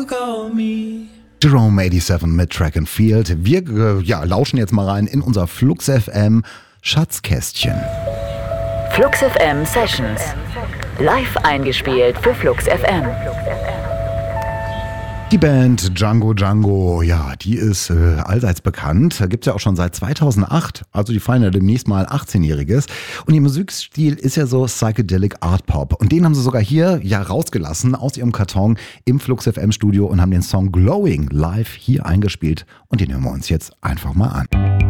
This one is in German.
Jerome 87 mit Track and Field. Wir lauschen jetzt mal rein in unser Flux FM Schatzkästchen. Flux FM Sessions. Live eingespielt für Flux FM. Die Band Django Django, ja, die ist allseits bekannt. Gibt es ja auch schon seit 2008. Also die feiern ja demnächst mal 18-Jähriges. Und ihr Musikstil ist ja so Psychedelic Art Pop. Und den haben sie sogar hier ja rausgelassen aus ihrem Karton im Flux FM Studio und haben den Song Glowing live hier eingespielt. Und den hören wir uns jetzt einfach mal an.